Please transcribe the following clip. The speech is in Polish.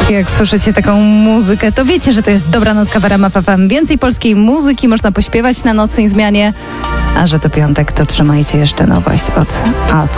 Jak słyszycie taką muzykę, to wiecie, że to jest Dobranoc w RMF FM. Więcej polskiej muzyki można pośpiewać na nocnej zmianie. A że to piątek, to trzymajcie jeszcze nowość od Alfa.